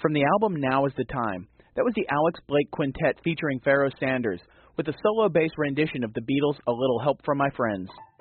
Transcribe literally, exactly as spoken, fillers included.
From the album Now Is the Time, that was the Alex Blake Quintet featuring Pharoah Sanders, with a solo bass rendition of the Beatles' A Little Help from My Friends.